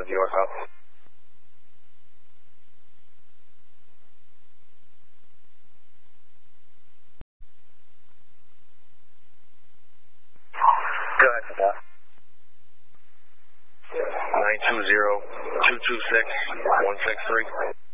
the New York hub. Go ahead for that. 920-226-163.